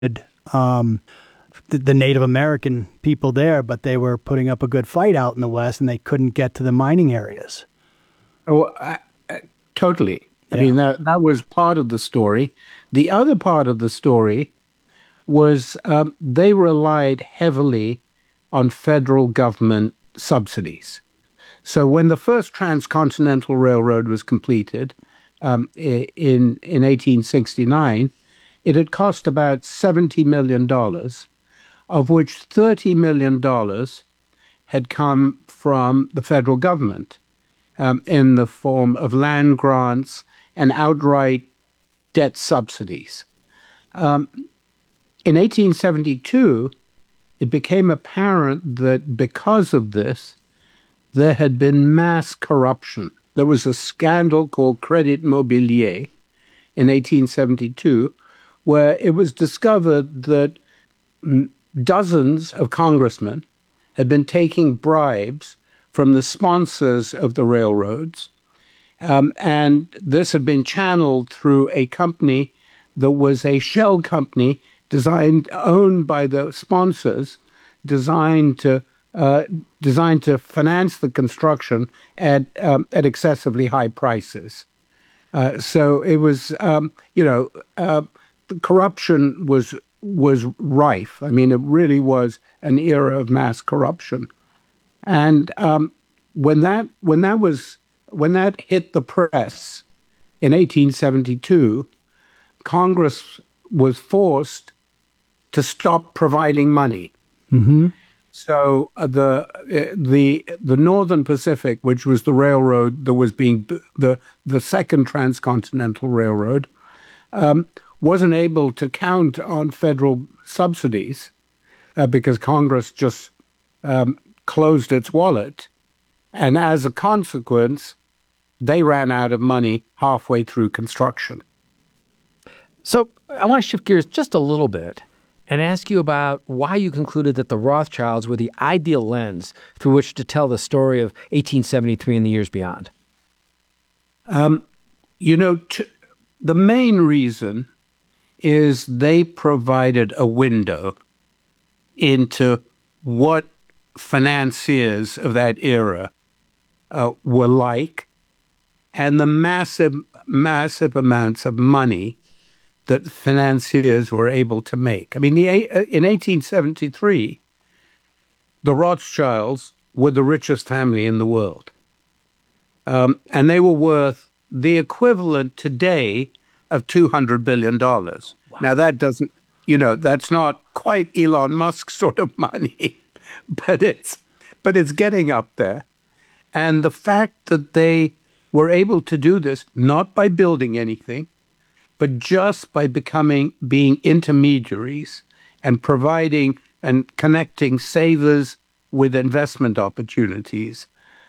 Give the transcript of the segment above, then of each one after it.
um, the Native American people there, but they were putting up a good fight out in the West, and they couldn't get to the mining areas. Oh, totally. I Yeah. mean, that was part of the story. The other part of the story was they relied heavily on federal government subsidies. So when the first transcontinental railroad was completed in 1869, it had cost about $70 million, of which $30 million had come from the federal government in the form of land grants and outright debt subsidies. In 1872, it became apparent that because of this, there had been mass corruption. There was a scandal called Credit Mobilier in 1872, where it was discovered that dozens of congressmen had been taking bribes from the sponsors of the railroads. And this had been channeled through a company that was a shell company owned by the sponsors, designed to designed to finance the construction at excessively high prices. So it was, the corruption was rife. I mean, it really was an era of mass corruption. And when that hit the press in 1872, Congress was forced to stop providing money. Mm-hmm. So the Northern Pacific, which was the railroad that was being the second transcontinental railroad, wasn't able to count on federal subsidies because Congress just closed its wallet, and as a consequence, they ran out of money halfway through construction. So I want to shift gears just a little bit and ask you about why you concluded that the Rothschilds were the ideal lens through which to tell the story of 1873 and the years beyond. The main reason is they provided a window into what financiers of that era were like, and the massive, massive amounts of money that financiers were able to make. I mean, in 1873, the Rothschilds were the richest family in the world. And they were worth the equivalent today of $200 billion. Wow. Now, that's not quite Elon Musk sort of money, but it's getting up there. And the fact that they were able to do this, not by building anything, but just by being intermediaries and providing and connecting savers with investment opportunities,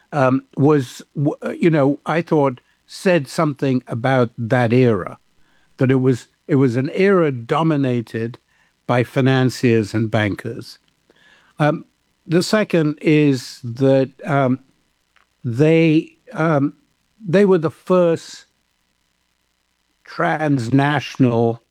I thought said something about that era, that it was an era dominated by financiers and bankers. The second is that they were the first transnational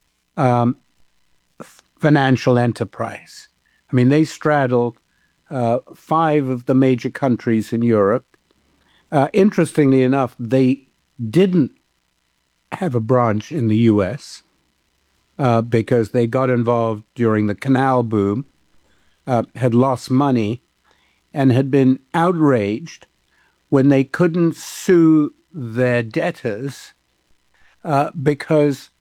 financial enterprise. I mean, they straddled 5 of the major countries in Europe. Interestingly enough, they didn't have a branch in the U.S. Because they got involved during the canal boom, had lost money, and had been outraged when they couldn't sue their debtors because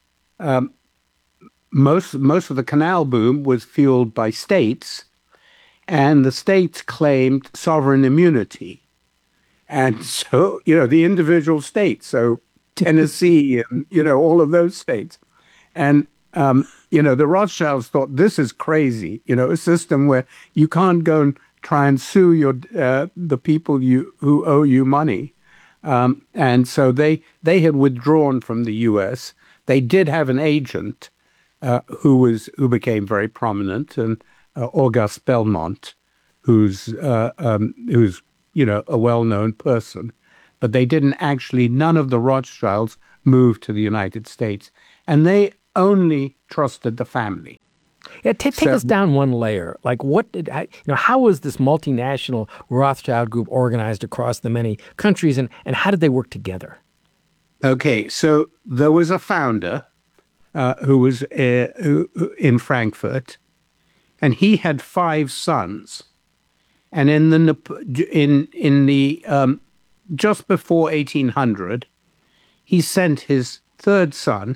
most of the canal boom was fueled by states, and the states claimed sovereign immunity. And so, the individual states, so Tennessee and, all of those states. And, the Rothschilds thought this is crazy, a system where you can't go and try and sue the people who owe you money. And so they had withdrawn from the U.S. They did have an agent who became very prominent, and Auguste Belmont, who's a well-known person, but none of the Rothschilds moved to the United States. And they only trusted the family. Yeah, take us down one layer. Like, how was this multinational Rothschild group organized across the many countries, and how did they work together? Okay, so there was a founder who was in Frankfurt, and he had 5 sons. And in the just before 1800, he sent his third son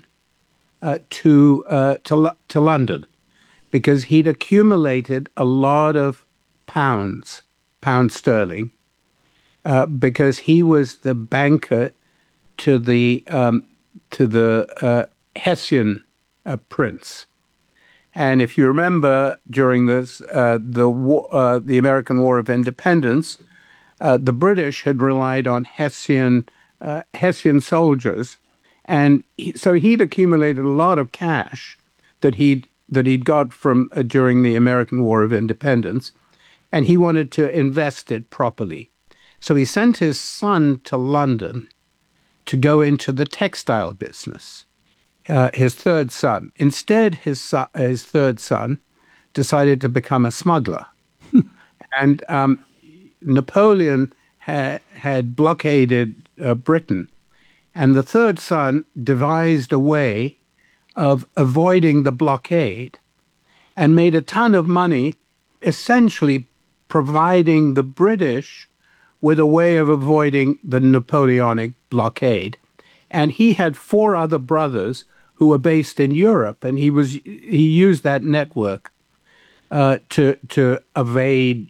to London, because he'd accumulated a lot of pound sterling, because he was the banker to the Hessian prince. And if you remember, during the American War of Independence, the British had relied on Hessian soldiers, and so he'd accumulated a lot of cash that he'd got from during the American War of Independence, and he wanted to invest it properly. So he sent his son to London to go into the textile business. His third son. Instead, his third son decided to become a smuggler. And Napoleon had blockaded Britain. And the third son devised a way of avoiding the blockade and made a ton of money, essentially providing the British with a way of avoiding the Napoleonic blockade. And he had 4 other brothers who were based in Europe, and he used that network to evade,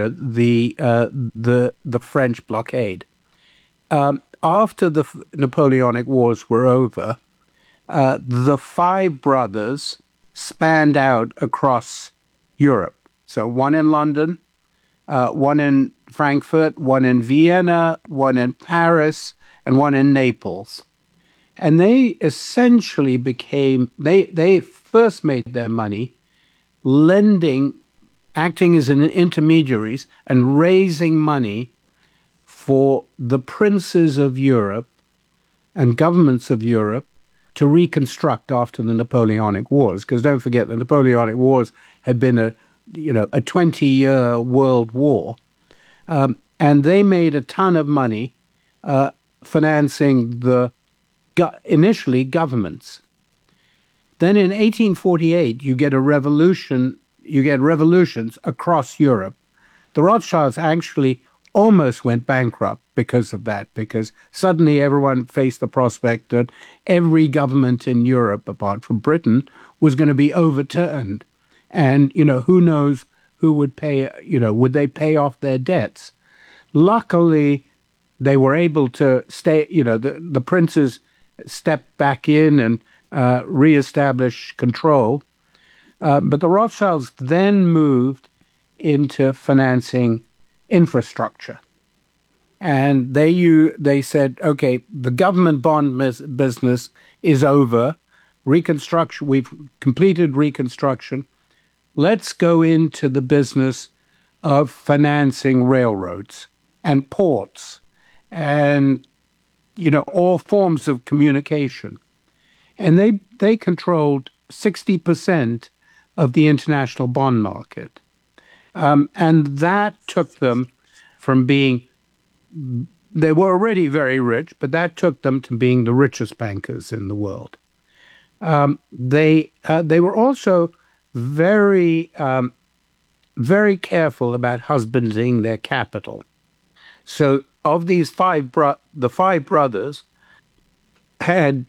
the French blockade. After the Napoleonic Wars were over, the 5 brothers spanned out across Europe. So one in London, one in Frankfurt, one in Vienna, one in Paris, and one in Naples. And they essentially they first made their money acting as intermediaries and raising money for the princes of Europe and governments of Europe to reconstruct after the Napoleonic Wars. Because don't forget, the Napoleonic Wars had been a 20-year world war. And they made a ton of money financing initially governments. Then in 1848, you get revolutions across Europe. The Rothschilds actually almost went bankrupt because of that, because suddenly everyone faced the prospect that every government in Europe, apart from Britain, was going to be overturned. And, who knows who would pay, would they pay off their debts? Luckily, they were able to stay, the princes stepped back in and reestablish control. But the Rothschilds then moved into financing infrastructure. And they said, okay, the government bond business is over. Reconstruction, we've completed reconstruction. Let's go into the business of financing railroads and ports and, all forms of communication. And they controlled 60% of the international bond market. And that took them from they were already very rich, but that took them to being the richest bankers in the world. They were also very, very careful about husbanding their capital. So of these the 5 brothers had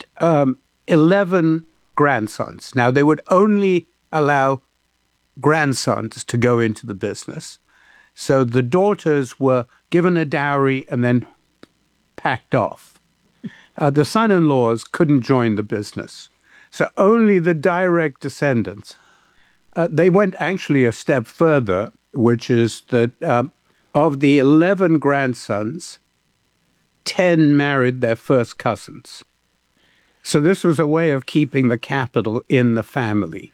11 grandsons. Now, they would only allow grandsons to go into the business. So the daughters were given a dowry and then packed off. The son-in-laws couldn't join the business. So only the direct descendants. They went actually a step further, which is that of the 11 grandsons, 10 married their first cousins. So this was a way of keeping the capital in the family.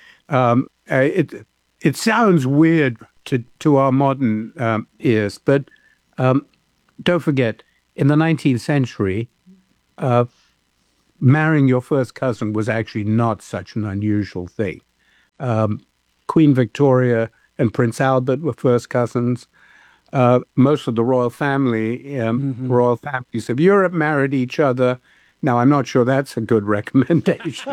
It sounds weird to our modern ears, but don't forget, in the 19th century, marrying your first cousin was actually not such an unusual thing. Queen Victoria and Prince Albert were first cousins. Most of the royal royal families of Europe married each other. Now, I'm not sure that's a good recommendation.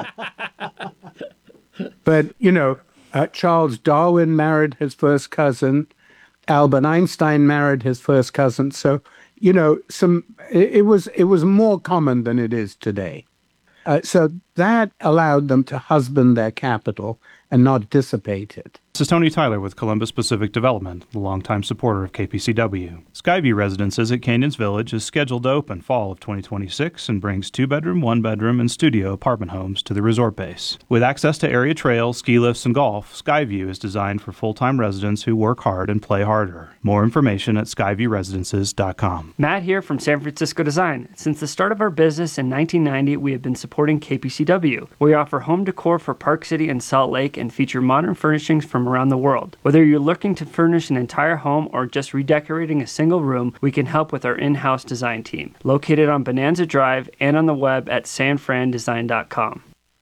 But, Charles Darwin married his first cousin. Albert Einstein married his first cousin. So, it was more common than it is today. So that allowed them to husband their capital and not dissipate it. This is Tony Tyler with Columbus Pacific Development, the longtime supporter of KPCW. Skyview Residences at Canyons Village is scheduled to open fall of 2026 and brings 2-bedroom, 1-bedroom, and studio apartment homes to the resort base. With access to area trails, ski lifts, and golf, Skyview is designed for full-time residents who work hard and play harder. More information at skyviewresidences.com. Matt here from San Francisco Design. Since the start of our business in 1990, we have been supporting KPCW. We offer home decor for Park City and Salt Lake and feature modern furnishings from around the world. Whether you're looking to furnish an entire home or just redecorating a single room, we can help with our in-house design team. Located on Bonanza Drive and on the web at sanfrandesign.com.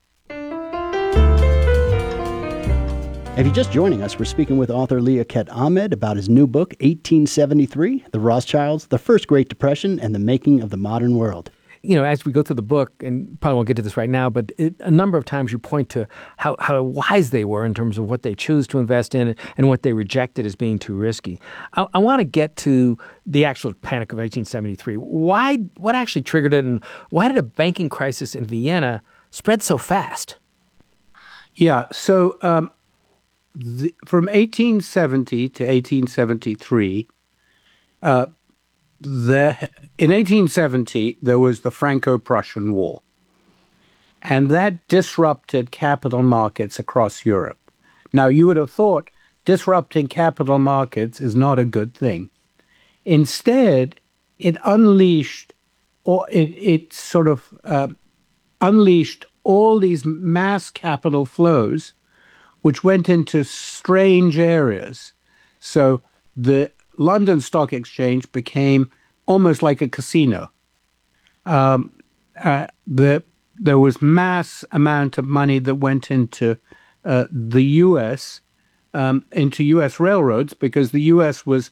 If you're just joining us, we're speaking with author Liaquat Ahamed about his new book, 1873, The Rothschilds, the First Great Depression, and the Making of the Modern World. As we go through the book, and probably won't get to this right now, but a number of times you point to how wise they were in terms of what they chose to invest in and what they rejected as being too risky. I want to get to the actual panic of 1873. What actually triggered it, and why did a banking crisis in Vienna spread so fast? Yeah, so from 1870 to 1873, in 1870, there was the Franco-Prussian War, and that disrupted capital markets across Europe. Now, you would have thought disrupting capital markets is not a good thing. Instead, it unleashed, or it sort of unleashed all these mass capital flows, which went into strange areas. So the London Stock Exchange became almost like a casino. There was mass amount of money that went into the U.S., into U.S. railroads, because the U.S. was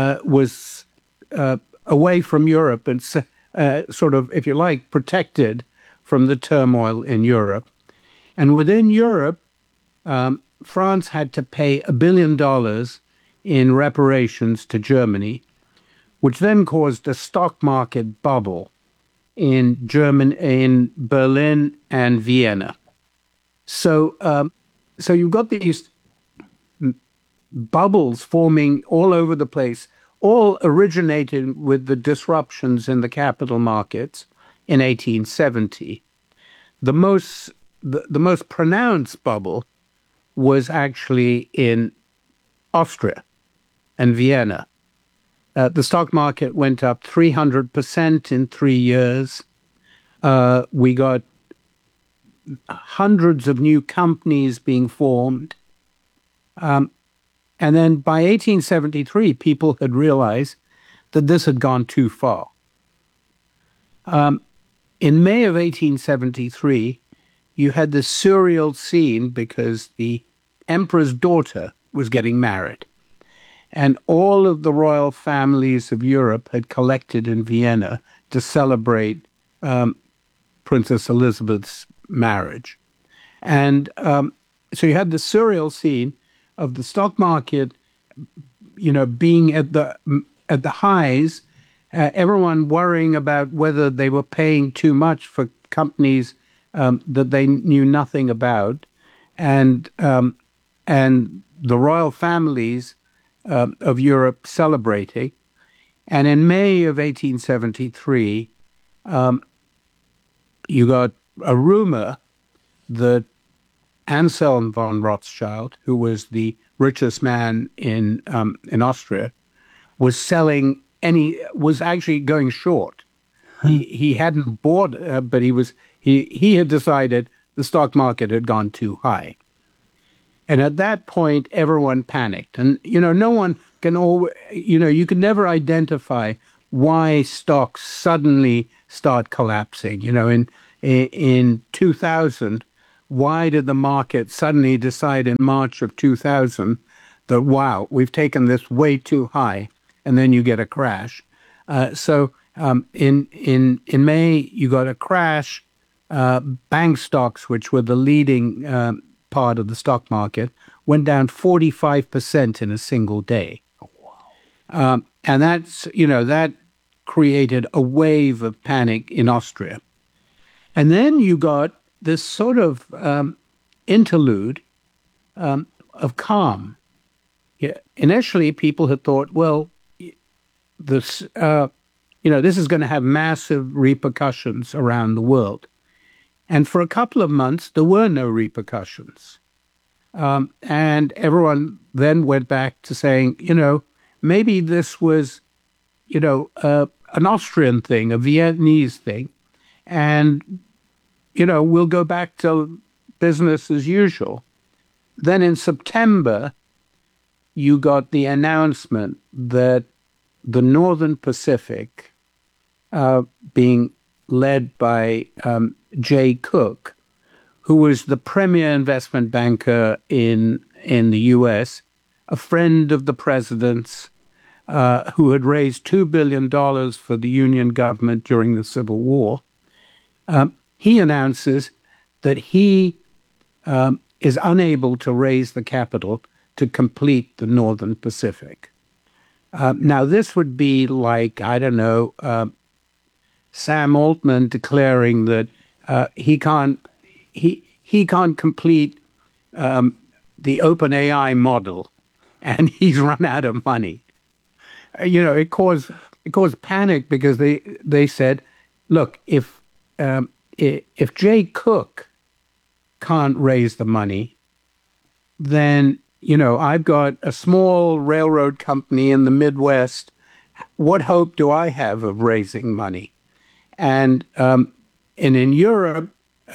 away from Europe and sort of, if you like, protected from the turmoil in Europe. And within Europe, France had to pay $1 billion in reparations to Germany, which then caused a stock market bubble in Berlin and Vienna. So you've got these bubbles forming all over the place, all originated with the disruptions in the capital markets in 1870. The most pronounced bubble was actually in Austria and Vienna. The stock market went up 300% in 3 years. We got hundreds of new companies being formed. And then by 1873, people had realized that this had gone too far. In May of 1873, you had this surreal scene because the emperor's daughter was getting married. And all of the royal families of Europe had collected in Vienna to celebrate Princess Elizabeth's marriage. And so you had the surreal scene of the stock market, being at the highs, everyone worrying about whether they were paying too much for companies that they knew nothing about, and the royal families of Europe celebrating. And in May of 1873, you got a rumor that Anselm von Rothschild, who was the richest man in Austria, was actually going short. He hadn't bought, but he had decided the stock market had gone too high. And at that point, everyone panicked. And, no one can you can never identify why stocks suddenly start collapsing. in 2000, why did the market suddenly decide in March of 2000 that, wow, we've taken this way too high, and then you get a crash. In May, you got a crash. Bank stocks, which were the leading part of the stock market, went down 45% in a single day. And that created a wave of panic in Austria. And then you got this sort of interlude of calm. Yeah. Initially, people had thought, well, this is going to have massive repercussions around the world. And for a couple of months, there were no repercussions. And everyone then went back to saying, maybe this was, an Austrian thing, a Vietnamese thing. And, we'll go back to business as usual. Then in September, you got the announcement that the Northern Pacific, being led by Jay Cook, who was the premier investment banker in the U.S., a friend of the president's, who had raised $2 billion for the Union government during the Civil War. He announces that he is unable to raise the capital to complete the Northern Pacific. Now, this would be like, I don't know, Sam Altman declaring that he can't complete the OpenAI model, and he's run out of money. It caused panic because they said, look, if Jay Cook can't raise the money, then I've got a small railroad company in the Midwest. What hope do I have of raising money? And in Europe,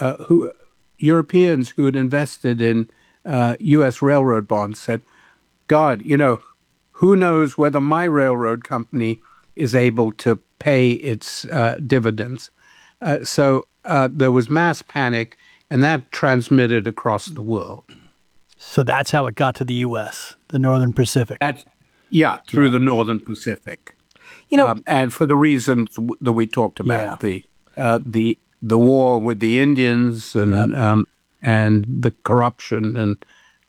Europeans who had invested in U.S. railroad bonds said, God, who knows whether my railroad company is able to pay its dividends. So there was mass panic, and that transmitted across the world. So that's how it got to the U.S., the Northern Pacific. Through the Northern Pacific. And for the reasons that we talked about, the war with the Indians and the corruption and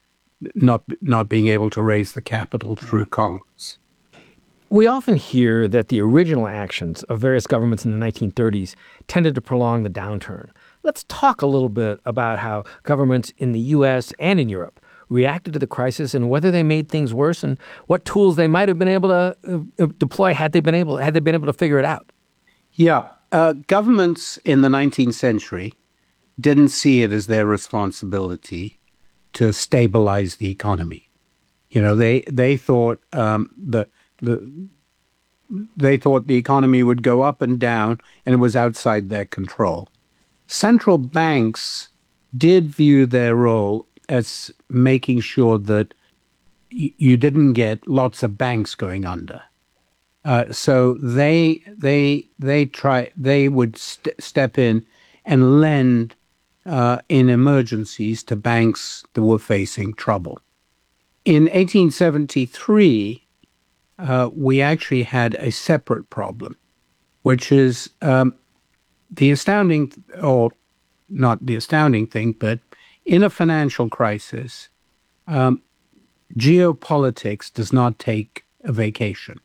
not being able to raise the capital through Congress. We often hear that the original actions of various governments in the 1930s tended to prolong the downturn. Let's talk a little bit about how governments in the U.S. and in Europe reacted to the crisis and whether they made things worse and what tools they might have been able to deploy had they been able to figure it out. Yeah. Governments in the 19th century didn't see it as their responsibility to stabilize the economy. They thought they thought the economy would go up and down, and it was outside their control. Central banks did view their role as making sure that you didn't get lots of banks going under. So they would step in and lend in emergencies to banks that were facing trouble. In 1873, we actually had a separate problem, which is the astounding, or not the astounding thing, but in a financial crisis, geopolitics does not take a vacation.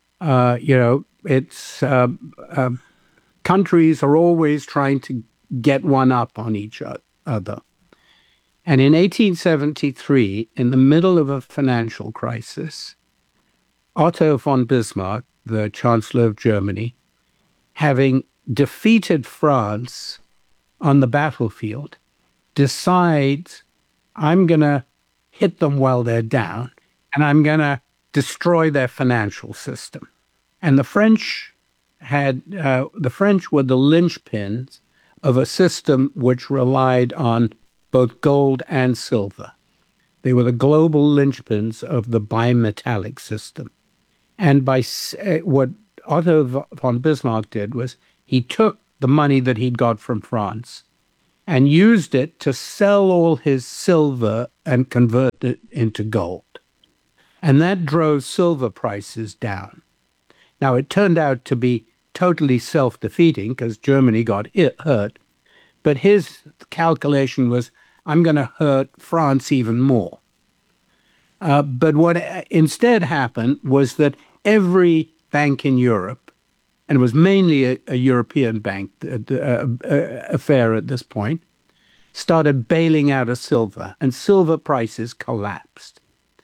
It's countries are always trying to get one up on each other. And in 1873, in the middle of a financial crisis, Otto von Bismarck, the Chancellor of Germany, having defeated France on the battlefield, decides, I'm going to hit them while they're down, and I'm going to destroy their financial system. And the French were the linchpins of a system which relied on both gold and silver. They were the global linchpins of the bimetallic system. And by what Otto von Bismarck did was he took the money that he'd got from France and used it to sell all his silver and convert it into gold. And that drove silver prices down. Now, it turned out to be totally self-defeating because Germany got hurt. But his calculation was, I'm going to hurt France even more. But what instead happened was that every bank in Europe, and it was mainly a European bank affair at this point, started bailing out of silver, and silver prices collapsed.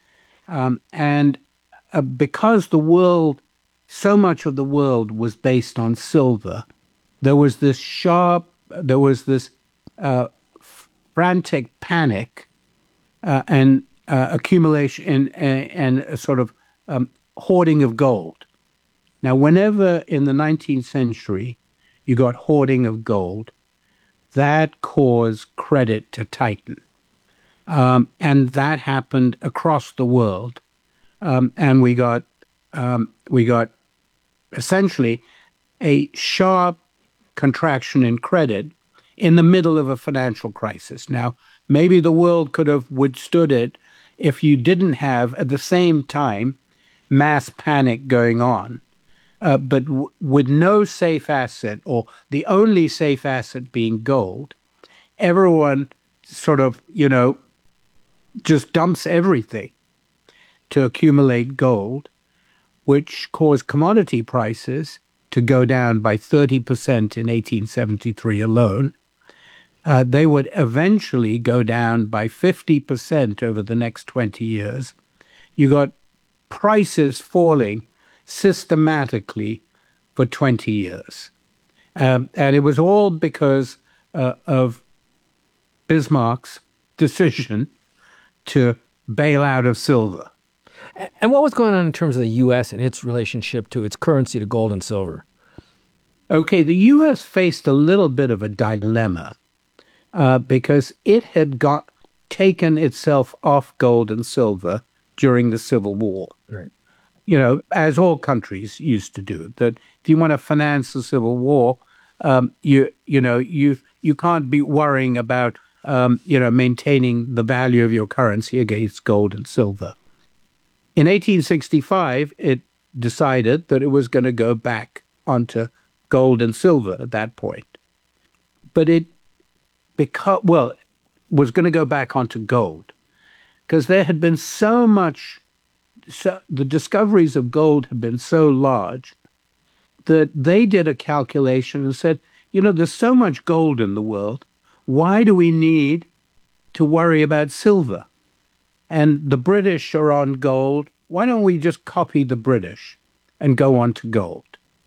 Because so much of the world was based on silver, there was this frantic panic and accumulation and a sort of hoarding of gold. Now, whenever in the 19th century you got hoarding of gold, that caused credit to tighten. And that happened across the world. And we got essentially a sharp contraction in credit in the middle of a financial crisis. Now, maybe the world could have withstood it if you didn't have, at the same time, mass panic going on. But with no safe asset, or the only safe asset being gold, everyone sort of, just dumps everything to accumulate gold, which caused commodity prices to go down by 30% in 1873 alone. They would eventually go down by 50% over the next 20 years. You got prices falling systematically for 20 years. And it was all because of Bismarck's decision to bail out of silver. And what was going on in terms of the U.S. and its relationship to its currency, to gold and silver? Okay, the U.S. faced a little bit of a dilemma because it had taken itself off gold and silver during the Civil War. Right. As all countries used to do. That if you want to finance the Civil War, you can't be worrying about maintaining the value of your currency against gold and silver. In 1865, it decided that it was going to go back onto gold and silver at that point. But it was going to go back onto gold because there had been the discoveries of gold had been so large that they did a calculation and said, there's so much gold in the world. Why do we need to worry about silver? And the British are on gold. Why don't we just copy the British and go on to gold?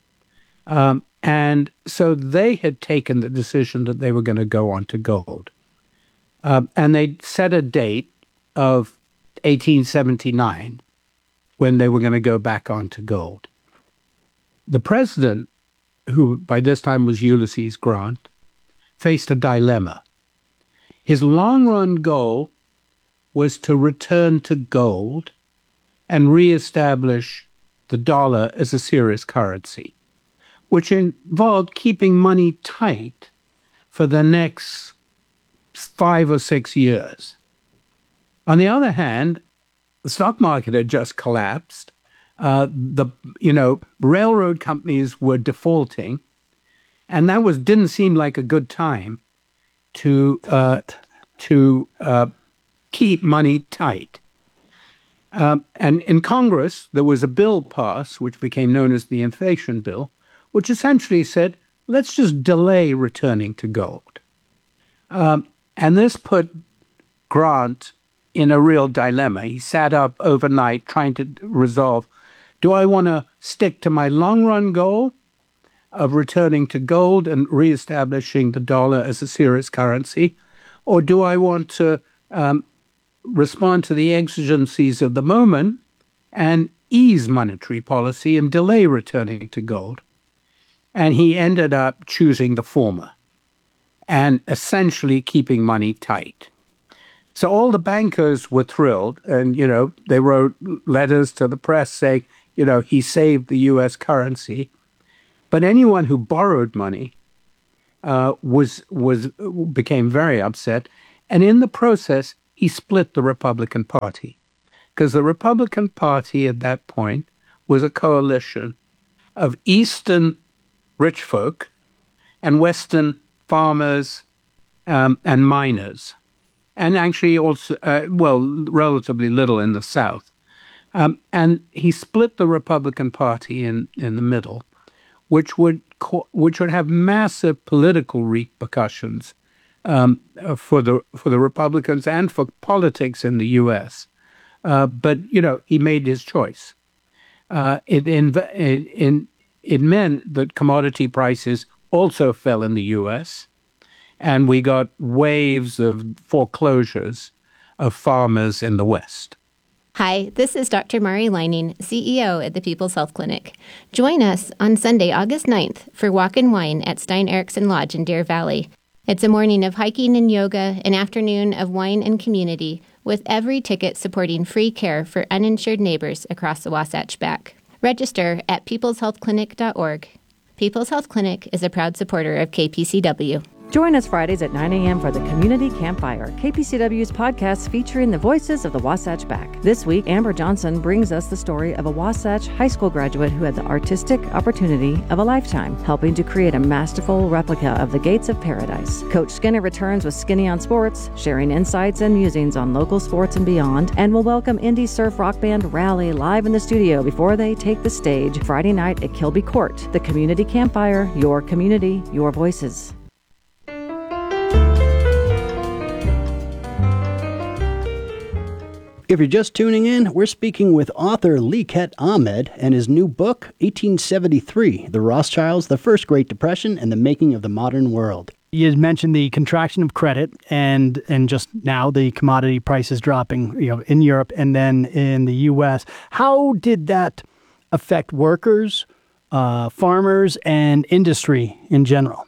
And so they had taken the decision that they were going to go on to gold. And they set a date of 1879 when they were going to go back onto gold. The president, who by this time was Ulysses Grant, faced a dilemma. His long-run goal was to return to gold and reestablish the dollar as a serious currency, which involved keeping money tight for the next 5 or 6 years. On the other hand, the stock market had just collapsed. Railroad companies were defaulting, and that didn't seem like a good time to keep money tight. And in Congress, there was a bill passed, which became known as the Inflation Bill, which essentially said, let's just delay returning to gold. And this put Grant in a real dilemma. He sat up overnight trying to resolve, do I want to stick to my long-run goal of returning to gold and reestablishing the dollar as a serious currency, or do I want to respond to the exigencies of the moment and ease monetary policy and delay returning to gold? And he ended up choosing the former and essentially keeping money tight. So all the bankers were thrilled, and, they wrote letters to the press saying, he saved the U.S. currency. But anyone who borrowed money became very upset, and in the process, he split the Republican Party, because the Republican Party at that point was a coalition of Eastern rich folk and Western farmers and miners, and actually also, relatively little in the South. And he split the Republican Party in the middle, which would have massive political repercussions for the Republicans and for politics in the U.S. But he made his choice. It meant that commodity prices also fell in the U.S., and we got waves of foreclosures of farmers in the West. Hi, this is Dr. Mari Lining, CEO at the People's Health Clinic. Join us on Sunday, August 9th for Walk and Wine at Stein Eriksen Lodge in Deer Valley. It's a morning of hiking and yoga, an afternoon of wine and community, with every ticket supporting free care for uninsured neighbors across the Wasatch Back. Register at peopleshealthclinic.org. People's Health Clinic is a proud supporter of KPCW. Join us Fridays at 9 a.m. for the Community Campfire, KPCW's podcast featuring the voices of the Wasatch Back. This week, Amber Johnson brings us the story of a Wasatch High School graduate who had the artistic opportunity of a lifetime, helping to create a masterful replica of the Gates of Paradise. Coach Skinner returns with Skinny on Sports, sharing insights and musings on local sports and beyond, and will welcome indie surf rock band Rally live in the studio before they take the stage Friday night at Kilby Court. The Community Campfire, your community, your voices. If you're just tuning in, we're speaking with author Liaquat Ahamed and his new book, 1873, The Rothschilds, the First Great Depression, and the Making of the Modern World. You had mentioned the contraction of credit and just now the commodity prices dropping, in Europe and then in the U.S. How did that affect workers, farmers, and industry in general?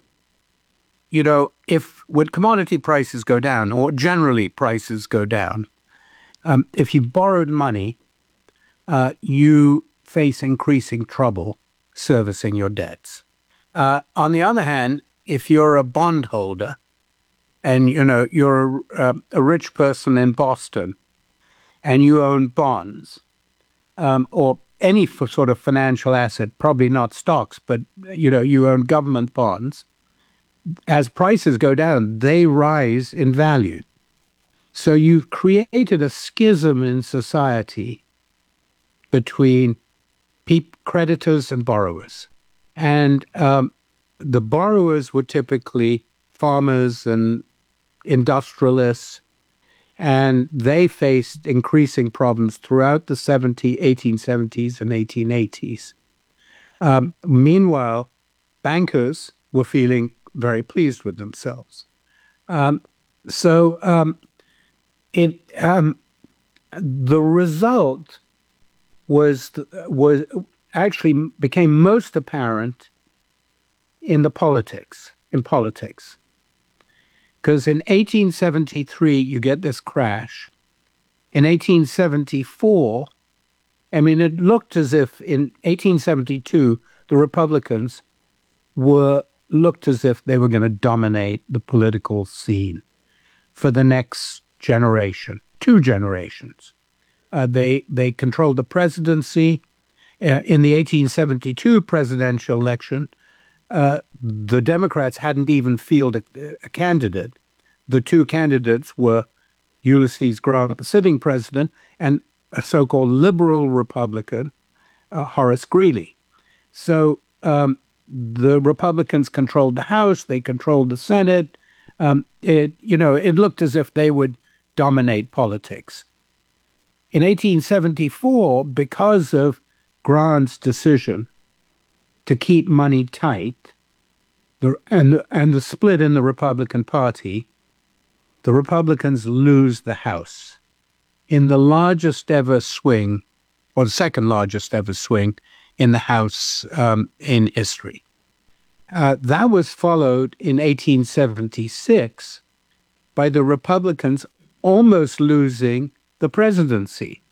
When commodity prices go down, or generally prices go down, if you borrowed money, you face increasing trouble servicing your debts. On the other hand, if you're a bondholder and, you're a rich person in Boston and you own bonds or any sort of financial asset, probably not stocks, but, you own government bonds, as prices go down, they rise in value. So you've created a schism in society between creditors and borrowers. And the borrowers were typically farmers and industrialists, and they faced increasing problems throughout the 1870s and 1880s. Meanwhile, bankers were feeling very pleased with themselves. The result was actually became most apparent in politics. Because in 1873, you get this crash. In 1874, it looked as if in 1872, the Republicans looked as if they were going to dominate the political scene for the next generation, 2 generations. They controlled the presidency. In the 1872 presidential election, the Democrats hadn't even fielded a candidate. The 2 candidates were Ulysses Grant, the sitting president, and a so-called liberal Republican, Horace Greeley. So the Republicans controlled the House, they controlled the Senate. It looked as if they would dominate politics. In 1874, because of Grant's decision to keep money tight, and the split in the Republican Party, the Republicans lose the House in the largest ever swing, or the second largest ever swing in the House in history. That was followed in 1876 by the Republicans almost losing the presidency.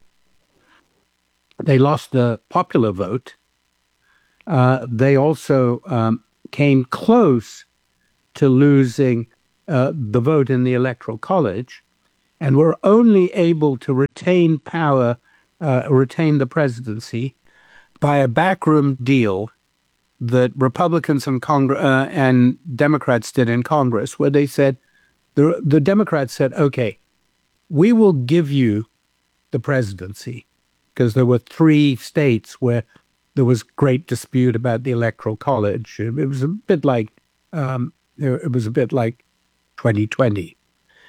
They lost the popular vote. They also came close to losing the vote in the Electoral College, and were only able to retain power, retain the presidency by a backroom deal that Republicans and Democrats did in Congress, where they said, the Democrats said, okay, we will give you the presidency, because there were 3 states where there was great dispute about the Electoral College. It was a bit like 2020.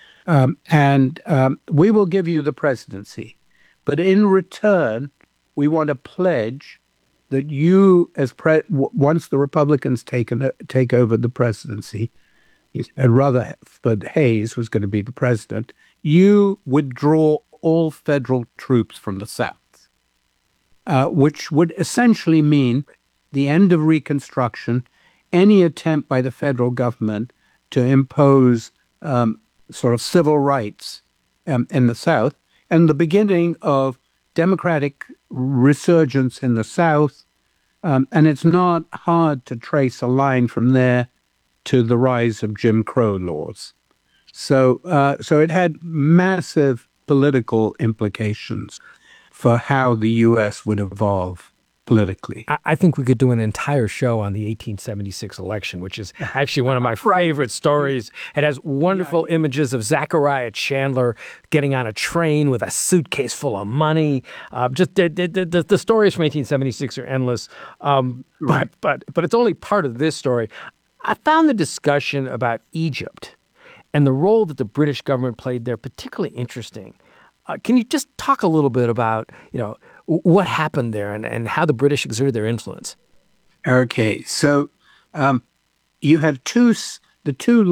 We will give you the presidency, but in return, we want a pledge that you, once the Republicans take over the presidency, and Rutherford Hayes was going to be the president, you withdraw all federal troops from the South, which would essentially mean the end of Reconstruction, any attempt by the federal government to impose sort of civil rights in the South, and the beginning of democratic resurgence in the South. And it's not hard to trace a line from there to the rise of Jim Crow laws. So it had massive political implications for how the U.S. would evolve politically. I think we could do an entire show on the 1876 election, which is actually one of my favorite stories. It has wonderful images of Zachariah Chandler getting on a train with a suitcase full of money. Just the stories from 1876 are endless, but it's only part of this story. I found the discussion about Egypt and the role that the British government played there particularly interesting. Can you just talk a little bit about, what happened there and how the British exerted their influence? Okay, so you had the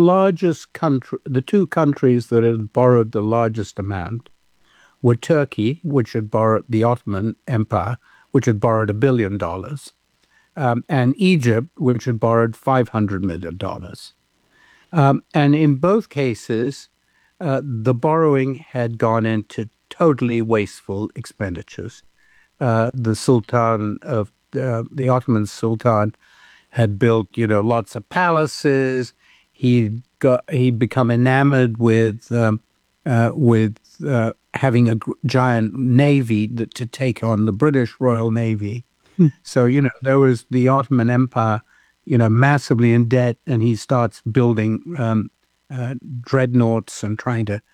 two countries that had borrowed the largest amount were Turkey, which had borrowed the Ottoman Empire, which had borrowed $1 billion, and Egypt, which had borrowed $500 million. And in both cases, the borrowing had gone into totally wasteful expenditures. The Sultan of the Ottoman Sultan had built, lots of palaces. He'd become enamored with having a giant navy to take on the British Royal Navy. So there was the Ottoman Empire, massively in debt, and he starts building dreadnoughts and trying to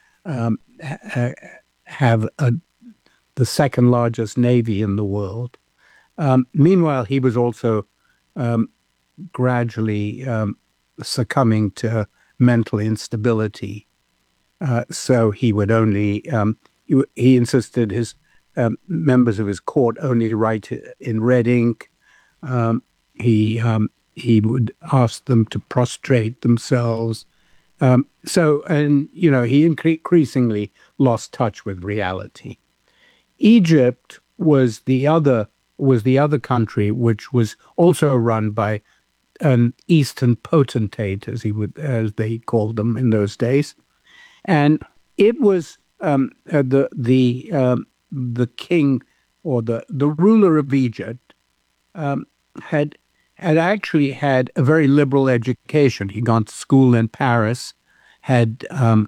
have the second largest navy in the world. Meanwhile, he was also gradually succumbing to mental instability. So he would only, he insisted his members of his court only write in red ink. He would ask them to prostrate themselves. He increasingly lost touch with reality. Egypt was the other country which was also run by an Eastern potentate, as they called them in those days, and it was the king or the ruler of Egypt had actually had a very liberal education. He'd gone to school in Paris, had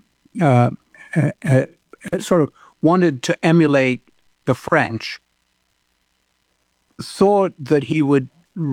sort of wanted to emulate the French, thought that he would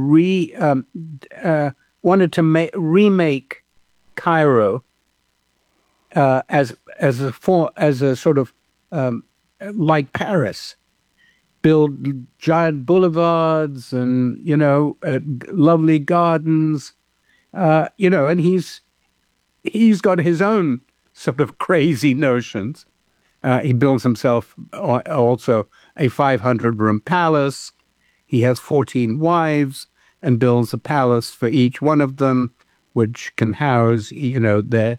wanted to remake Cairo as a sort of like Paris, build giant boulevards and lovely gardens, and he's got his own sort of crazy notions. He builds himself also a 500-room palace. He has 14 wives and builds a palace for each one of them, which can house, each of their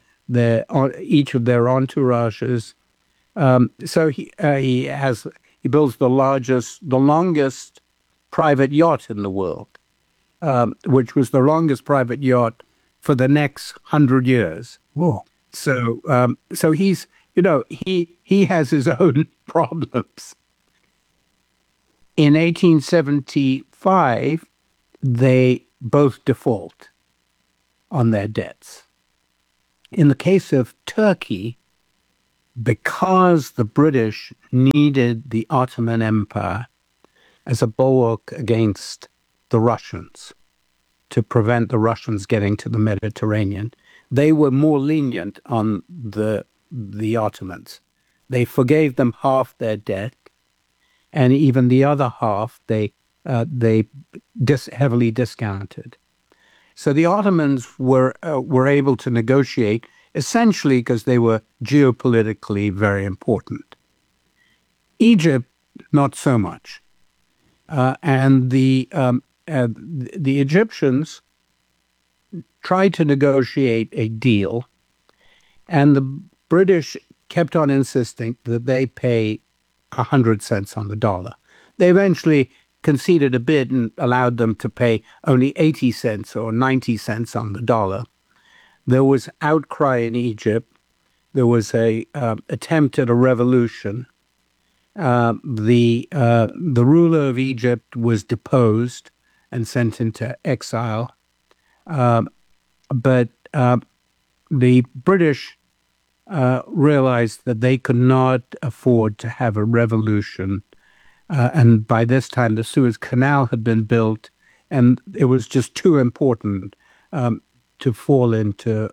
entourages. So he builds the longest private yacht in the world, which was the longest private yacht for the next 100 years. Whoa! So he's he has his own problems. In 1875, they both default on their debts. In the case of Turkey, because the British needed the Ottoman Empire as a bulwark against the Russians to prevent the Russians getting to the Mediterranean, they were more lenient on the Ottomans. They forgave them half their debt, and even the other half they heavily discounted. So the Ottomans were able to negotiate essentially because they were geopolitically very important. Egypt, not so much, and the Egyptians tried to negotiate a deal, and the British kept on insisting that they pay 100 cents on the dollar. They eventually conceded a bit and allowed them to pay only 80 cents or 90 cents on the dollar. There was outcry in Egypt. There was a attempt at a revolution. The ruler of Egypt was deposed and sent into exile. But the British realized that they could not afford to have a revolution. And by this time, the Suez Canal had been built, and it was just too important to fall into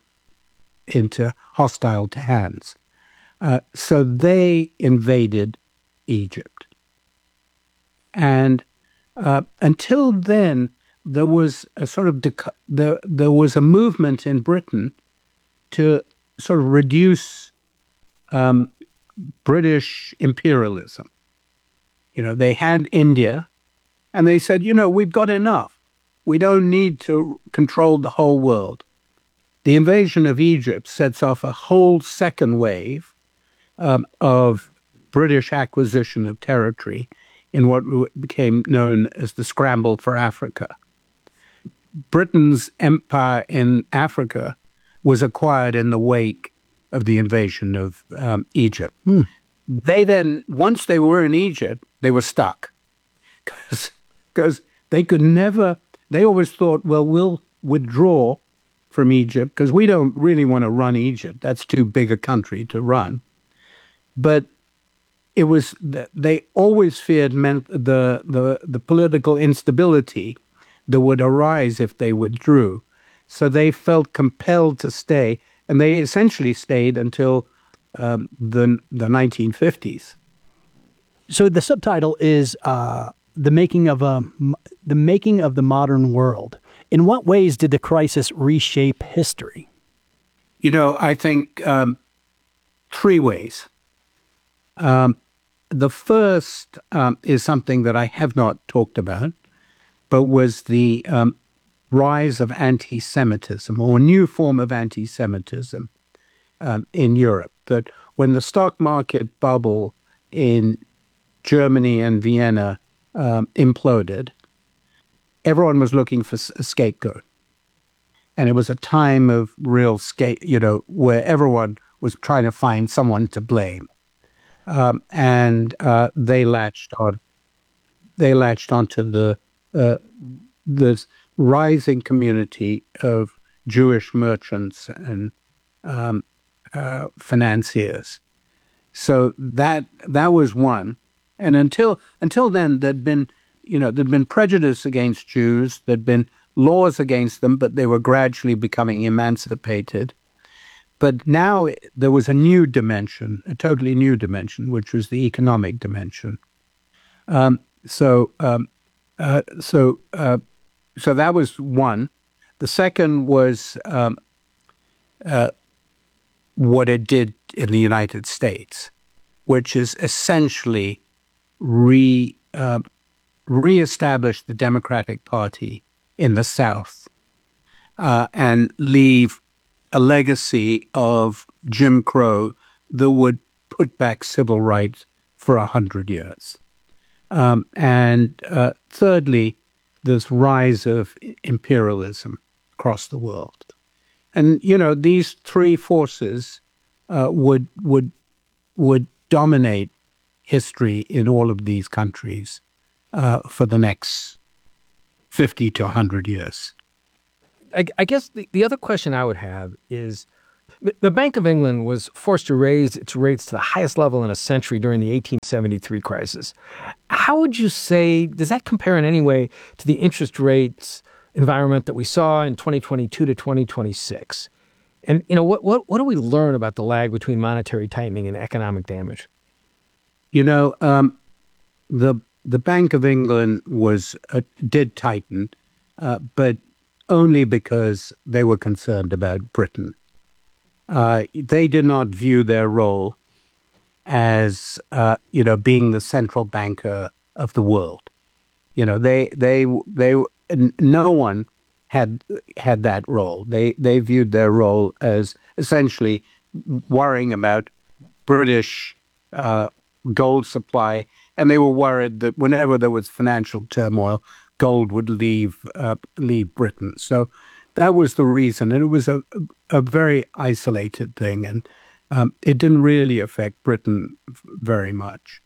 hostile hands. So they invaded Egypt. And until then, there was a sort of there was a movement in Britain to sort of reduce British imperialism. They had India, and they said, we've got enough. We don't need to control the whole world. The invasion of Egypt sets off a whole second wave of British acquisition of territory in what became known as the Scramble for Africa. Britain's empire in Africa was acquired in the wake of the invasion of Egypt. They then, once they were in Egypt, they were stuck because they could never, they always thought, well, we'll withdraw from Egypt because we don't really want to run Egypt. That's too big a country to run. But it was, they always feared the political instability that would arise if they withdrew. So they felt compelled to stay, and they essentially stayed until the 1950s. So the subtitle is the making of the modern world. In what ways did the crisis reshape history? I think 3 ways. The first is something that I have not talked about, but was the rise of anti-Semitism, or a new form of anti-Semitism in Europe. That when the stock market bubble in Germany and Vienna imploded, everyone was looking for a scapegoat. And it was a time of real where everyone was trying to find someone to blame. And they latched onto the rising community of Jewish merchants and financiers. So that was one. And until then, there'd been prejudice against Jews. There'd been laws against them, but they were gradually becoming emancipated. But now there was a new dimension, a totally new dimension, which was the economic dimension. So that was one. The second was what it did in the United States, which is essentially reestablish the Democratic Party in the South and leave a legacy of Jim Crow that would put back civil rights for 100 years. And thirdly, this rise of imperialism across the world. And, these 3 forces would dominate history in all of these countries for the next 50 to 100 years. I guess the other question I would have is, The Bank of England was forced to raise its rates to the highest level in a century during the 1873 crisis. How would you say, does that compare in any way to the interest rates environment that we saw in 2022 to 2026? And, what do we learn about the lag between monetary tightening and economic damage? The Bank of England did tighten, but only because they were concerned about Britain. They did not view their role as, being the central banker of the world. No one had that role. They viewed their role as essentially worrying about British gold supply, and they were worried that whenever there was financial turmoil, gold would leave Britain. So that was the reason, and it was a very isolated thing, and it didn't really affect Britain very much.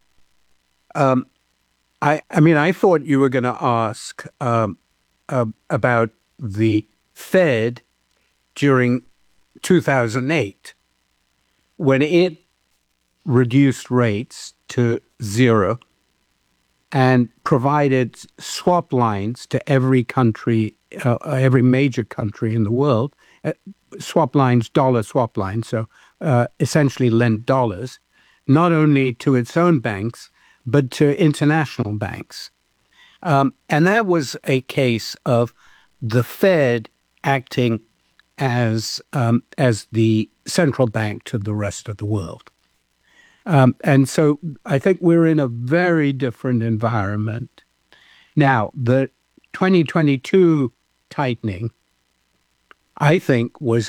I thought you were going to ask about the Fed during 2008, when it reduced rates to zero and provided swap lines to every country, every major country in the world, dollar swap lines, so essentially lent dollars, not only to its own banks, but to international banks. And that was a case of the Fed acting as the central bank to the rest of the world. And so I think we're in a very different environment. Now, the 2022 tightening, I think, was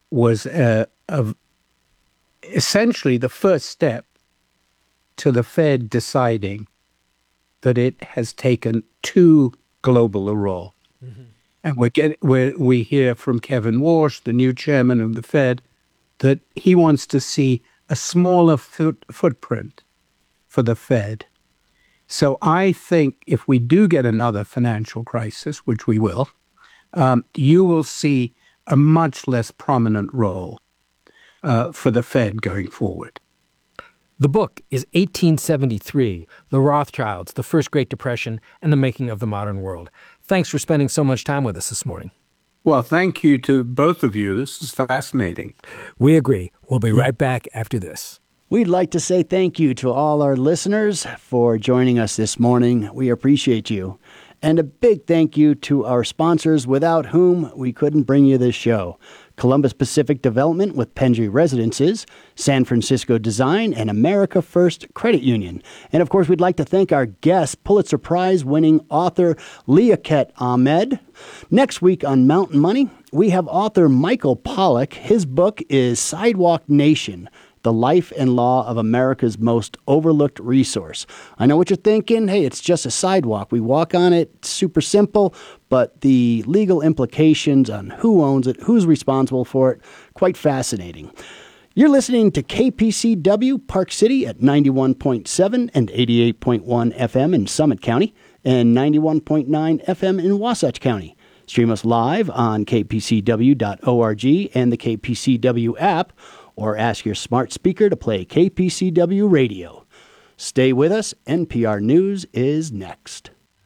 essentially the first step to the Fed deciding that it has taken too global a role. Mm-hmm. And we hear from Kevin Warsh, the new chairman of the Fed, that he wants to see a smaller footprint for the Fed. So I think if we do get another financial crisis, which we will, you will see a much less prominent role for the Fed going forward. The book is 1873, The Rothschilds, the First Great Depression, and the Making of the Modern World. Thanks for spending so much time with us this morning. Well, thank you to both of you. This is fascinating. We agree. We'll be right back after this. We'd like to say thank you to all our listeners for joining us this morning. We appreciate you. And a big thank you to our sponsors, without whom we couldn't bring you this show. Columbus Pacific Development with Pendry Residences, San Francisco Design, and America First Credit Union. And of course, we'd like to thank our guest, Pulitzer Prize-winning author Liaquat Ahamed. Next week on Mountain Money, we have author Michael Pollack. His book is Sidewalk Nation: The Life and Law of America's Most Overlooked Resource. I know what you're thinking. Hey, it's just a sidewalk. We walk on it. It's super simple. But the legal implications on who owns it, who's responsible for it, quite fascinating. You're listening to KPCW Park City at 91.7 and 88.1 FM in Summit County and 91.9 FM in Wasatch County. Stream us live on kpcw.org and the KPCW app, or ask your smart speaker to play KPCW radio. Stay with us. NPR News is next.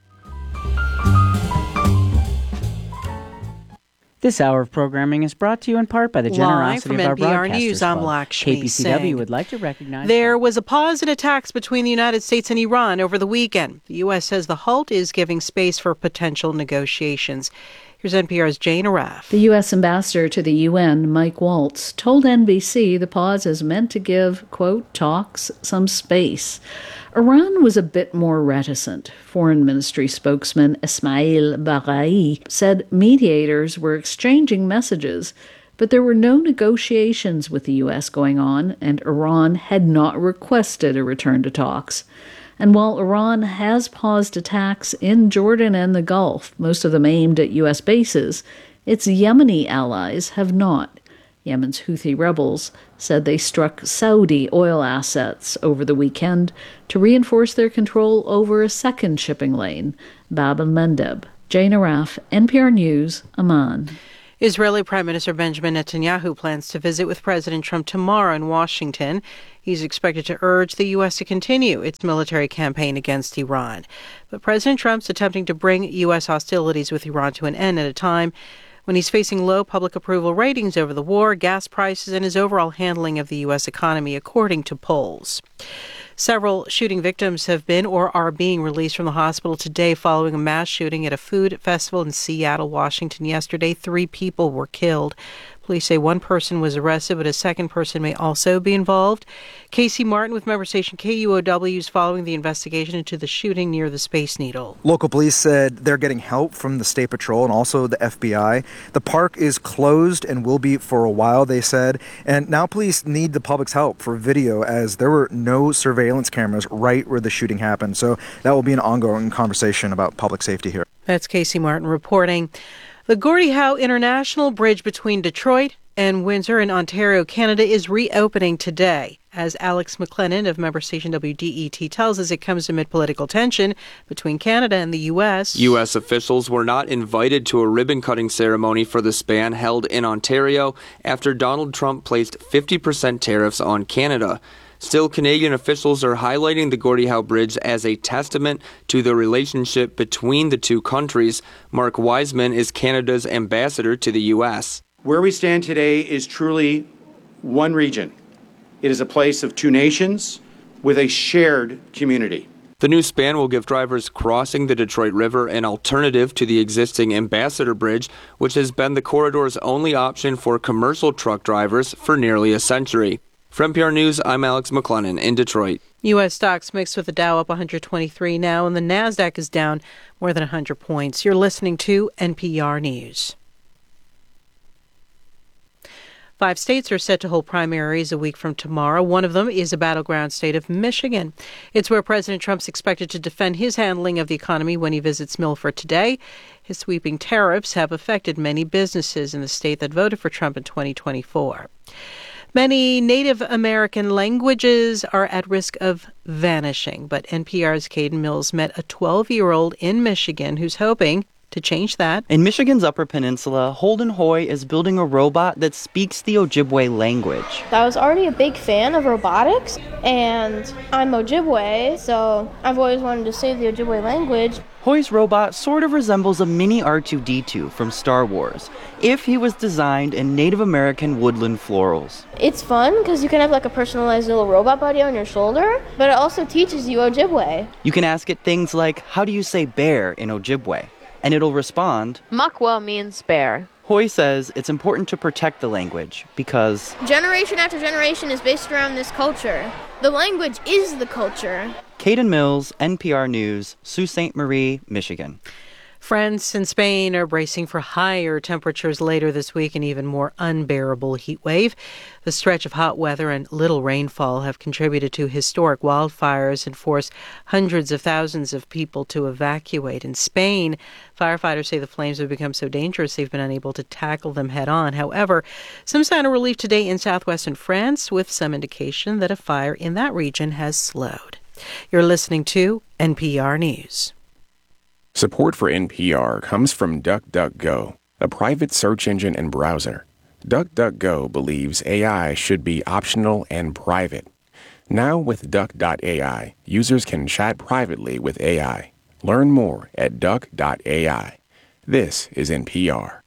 This hour of programming is brought to you in part by the generosity of our Live from NPR broadcasters News, I'm club. Lakshmi KPCW Singh. would like to recognize... There was a pause in attacks between the United States and Iran over the weekend. The U.S. says the halt is giving space for potential negotiations. Here's NPR's Jane Arraf. The U.S. ambassador to the UN, Mike Waltz, told NBC the pause is meant to give, quote, talks some space. Iran was a bit more reticent. Foreign Ministry spokesman Ismail Baghai said mediators were exchanging messages, but there were no negotiations with the U.S. going on, and Iran had not requested a return to talks. And while Iran has paused attacks in Jordan and the Gulf, most of them aimed at U.S. bases, its Yemeni allies have not. Yemen's Houthi rebels said they struck Saudi oil assets over the weekend to reinforce their control over a second shipping lane, Bab el-Mandeb. Jane Arraf, NPR News, Amman. Israeli Prime Minister Benjamin Netanyahu plans to visit with President Trump tomorrow in Washington. He's expected to urge the U.S. to continue its military campaign against Iran. But President Trump's attempting to bring U.S. hostilities with Iran to an end at a time when he's facing low public approval ratings over the war, gas prices, and his overall handling of the U.S. economy, according to polls. Several shooting victims have been or are being released from the hospital today following a mass shooting at a food festival in Seattle, Washington yesterday. 3 people were killed. Police say one person was arrested, but a second person may also be involved. Casey Martin with member station KUOW is following the investigation into the shooting near the Space Needle. Local police said they're getting help from the State Patrol and also the FBI. The park is closed and will be for a while, they said. And now police need the public's help for video as there were no surveillance cameras right where the shooting happened. So that will be an ongoing conversation about public safety here. That's Casey Martin reporting. The Gordie Howe International Bridge between Detroit and Windsor in Ontario, Canada, is reopening today. As Alex McLennan of member station WDET tells us, it comes amid political tension between Canada and the U.S. U.S. officials were not invited to a ribbon-cutting ceremony for the span held in Ontario after Donald Trump placed 50% tariffs on Canada. Still, Canadian officials are highlighting the Gordie Howe Bridge as a testament to the relationship between the two countries. Mark Wiseman is Canada's ambassador to the U.S. Where we stand today is truly one region. It is a place of two nations with a shared community. The new span will give drivers crossing the Detroit River an alternative to the existing Ambassador Bridge, which has been the corridor's only option for commercial truck drivers for nearly a century. For NPR News, I'm Alex McLennan in Detroit. U.S. stocks mixed with the Dow up 123 now, and the NASDAQ is down more than 100 points. You're listening to NPR News. 5 states are set to hold primaries a week from tomorrow. One of them is a battleground state of Michigan. It's where President Trump's expected to defend his handling of the economy when he visits Milford today. His sweeping tariffs have affected many businesses in the state that voted for Trump in 2024. Many Native American languages are at risk of vanishing, but NPR's Caden Mills met a 12-year-old in Michigan who's hoping to change that. In Michigan's Upper Peninsula, Holden Hoy is building a robot that speaks the Ojibwe language. I was already a big fan of robotics, and I'm Ojibwe, so I've always wanted to save the Ojibwe language. Hoy's robot sort of resembles a mini R2-D2 from Star Wars, if he was designed in Native American woodland florals. It's fun because you can have like a personalized little robot buddy on your shoulder, but it also teaches you Ojibwe. You can ask it things like, how do you say bear in Ojibwe? And it'll respond, Makwa means bear. Hoy says it's important to protect the language because generation after generation is based around this culture. The language is the culture. Caden Mills, NPR News, Sault Ste. Marie, Michigan. France and Spain are bracing for higher temperatures later this week and even more unbearable heat wave. The stretch of hot weather and little rainfall have contributed to historic wildfires and forced hundreds of thousands of people to evacuate. In Spain, firefighters say the flames have become so dangerous they've been unable to tackle them head on. However, some sign of relief today in southwestern France, with some indication that a fire in that region has slowed. You're listening to NPR News. Support for NPR comes from DuckDuckGo, a private search engine and browser. DuckDuckGo believes AI should be optional and private. Now with Duck.ai, users can chat privately with AI. Learn more at Duck.ai. This is NPR.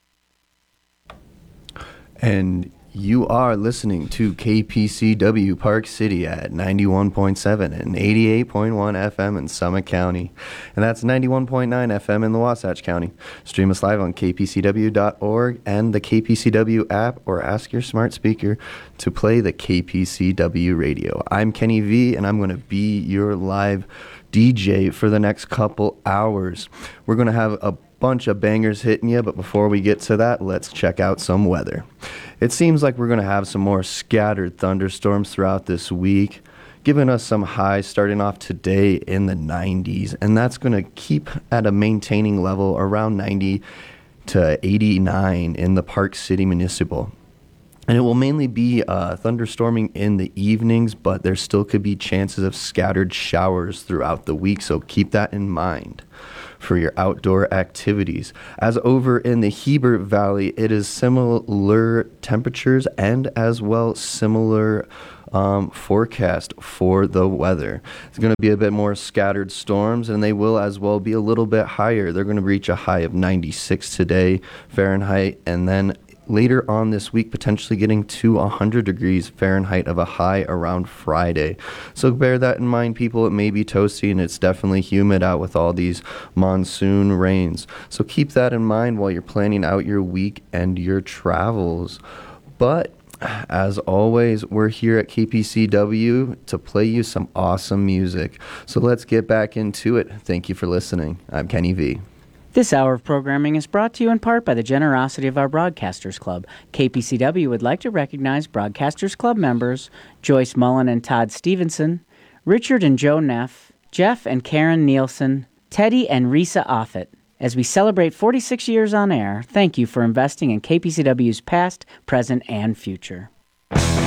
And you are listening to KPCW Park City at 91.7 and 88.1 FM in Summit County. And that's 91.9 FM in the Wasatch County. Stream us live on kpcw.org and the KPCW app, or ask your smart speaker to play the KPCW radio. I'm Kenny V, and I'm going to be your live DJ for the next couple hours. We're going to have a bunch of bangers hitting you, but before we get to that, let's check out some weather. It seems like we're going to have some more scattered thunderstorms throughout this week, giving us some highs starting off today in the 90s, and that's going to keep at a maintaining level around 90 to 89 in the Park City Municipal. And it will mainly be thunderstorming in the evenings, but there still could be chances of scattered showers throughout the week, so keep that in mind for your outdoor activities. As over in the Heber Valley, it is similar temperatures and as well similar forecast for the weather. It's going to be a bit more scattered storms, and they will as well be a little bit higher. They're going to reach a high of 96 today Fahrenheit, and then later on this week, potentially getting to 100 degrees Fahrenheit of a high around Friday. So bear that in mind, people. It may be toasty, and it's definitely humid out with all these monsoon rains. So keep that in mind while you're planning out your week and your travels. But as always, we're here at KPCW to play you some awesome music. So let's get back into it. Thank you for listening. I'm Kenny V. This hour of programming is brought to you in part by the generosity of our Broadcasters Club. KPCW would like to recognize Broadcasters Club members Joyce Mullen and Todd Stevenson, Richard and Joe Neff, Jeff and Karen Nielsen, Teddy and Risa Offit. As we celebrate 46 years on air, thank you for investing in KPCW's past, present, and future.